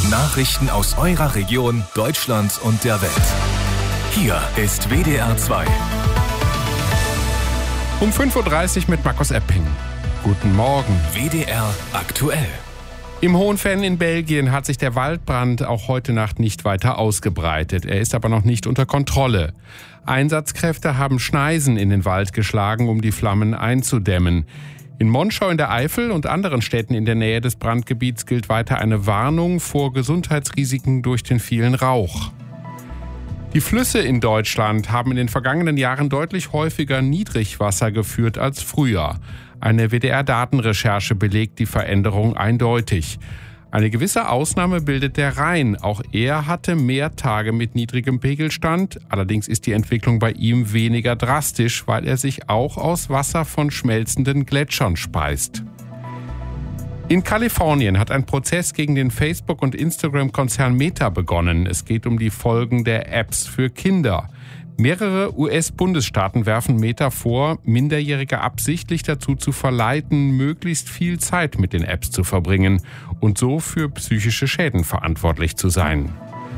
Nachrichten aus eurer Region, Deutschland und der Welt. Hier ist WDR 2. Um 5.30 Uhr mit Markus Epping. Guten Morgen. WDR aktuell. Im Hohenfenn in Belgien hat sich der Waldbrand auch heute Nacht nicht weiter ausgebreitet. Er ist aber noch nicht unter Kontrolle. Einsatzkräfte haben Schneisen in den Wald geschlagen, um die Flammen einzudämmen. In Monschau in der Eifel und anderen Städten in der Nähe des Brandgebiets gilt weiter eine Warnung vor Gesundheitsrisiken durch den vielen Rauch. Die Flüsse in Deutschland haben in den vergangenen Jahren deutlich häufiger Niedrigwasser geführt als früher. Eine WDR-Datenrecherche belegt die Veränderung eindeutig. Eine gewisse Ausnahme bildet der Rhein. Auch er hatte mehr Tage mit niedrigem Pegelstand. Allerdings ist die Entwicklung bei ihm weniger drastisch, weil er sich auch aus Wasser von schmelzenden Gletschern speist. In Kalifornien hat ein Prozess gegen den Facebook- und Instagram-Konzern Meta begonnen. Es geht um die Folgen der Apps für Kinder. Mehrere US-Bundesstaaten werfen Meta vor, Minderjährige absichtlich dazu zu verleiten, möglichst viel Zeit mit den Apps zu verbringen und so für psychische Schäden verantwortlich zu sein.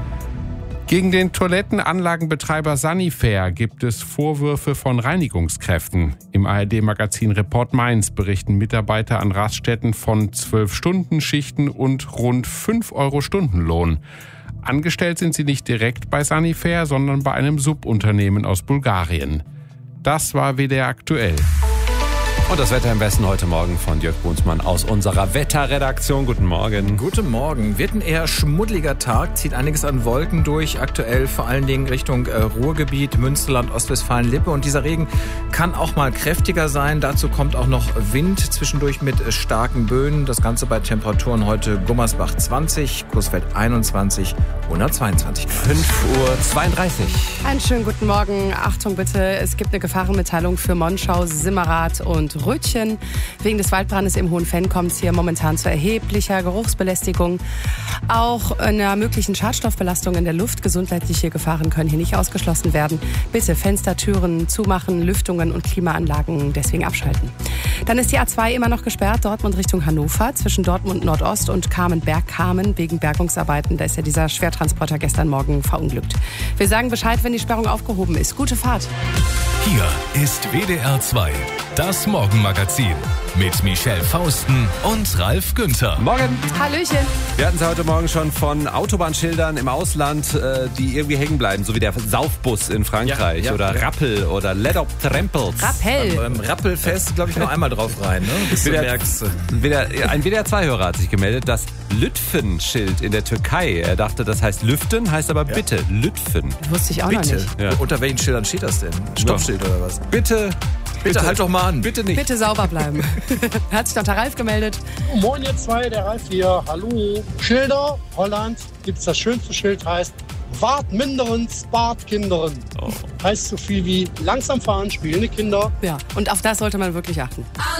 Gegen den Toilettenanlagenbetreiber Sanifair gibt es Vorwürfe von Reinigungskräften. Im ARD-Magazin Report Mainz berichten Mitarbeiter an Raststätten von 12-Stunden-Schichten und rund 5 € Stundenlohn. Angestellt sind sie nicht direkt bei Sanifair, sondern bei einem Subunternehmen aus Bulgarien. Das war WDR aktuell. Und das Wetter im Westen heute Morgen von Jörg Brunsmann aus unserer Wetterredaktion. Guten Morgen. Guten Morgen. Wird ein eher schmuddeliger Tag, zieht einiges an Wolken durch, aktuell vor allen Dingen Richtung Ruhrgebiet, Münsterland, Ostwestfalen, Lippe. Und dieser Regen kann auch mal kräftiger sein. Dazu kommt auch noch Wind, zwischendurch mit starken Böen. Das Ganze bei Temperaturen heute Gummersbach 20, Coesfeld 21, 122 Grad. 5.32 Uhr. Einen schönen guten Morgen. Achtung bitte, es gibt eine Gefahrenmitteilung für Monschau, Simmerath und Rötchen. Wegen des Waldbrandes im Hohenfenn kommt es hier momentan zu erheblicher Geruchsbelästigung. Auch einer möglichen Schadstoffbelastung in der Luft. Gesundheitliche Gefahren können hier nicht ausgeschlossen werden. Bitte Fenster, Türen zumachen, Lüftungen und Klimaanlagen deswegen abschalten. Dann ist die A2 immer noch gesperrt, Dortmund Richtung Hannover, zwischen Dortmund Nordost und Kamen wegen Bergungsarbeiten. Da ist ja dieser Schwertransporter gestern Morgen verunglückt. Wir sagen Bescheid, wenn die Sperrung aufgehoben ist. Gute Fahrt. Hier ist WDR 2, das Morgenmagazin mit Michelle Fausten und Ralf Günther. Morgen. Hallöchen. Wir hatten es heute Morgen schon von Autobahnschildern im Ausland, die irgendwie hängen bleiben, so wie der Saufbus in Frankreich oder Rappel oder Let Up Trempels. Rappel. Beim Rappelfest, glaube ich, noch einmal drauf rein. Ne? Bis du merkst. Ein WDR-2-Hörer hat sich gemeldet, das Lütfen-Schild in der Türkei. Er dachte, das heißt Lüften, heißt aber bitte Lütfen. Wusste ich auch noch nicht. Ja. Unter welchen Schildern steht das denn? Stoppschild oder was? Bitte Bitte halt doch mal an. Bitte nicht. Bitte sauber bleiben. Hat sich doch der Ralf gemeldet. Moin ihr zwei, der Ralf hier. Hallo. Schilder, Holland, gibt's das schönste Schild, heißt Wart minderen, spart Kinderen. Heißt so viel wie langsam fahren, spielende Kinder. Ja, und auf das sollte man wirklich achten.